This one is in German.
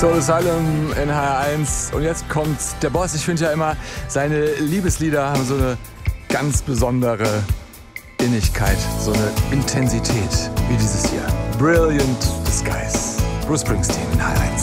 Soul Asylum in HR1. Und jetzt kommt der Boss. Ich finde ja immer, seine Liebeslieder haben so eine ganz besondere Innigkeit, so eine Intensität wie dieses hier. Brilliant Disguise. Bruce Springsteen in HR1.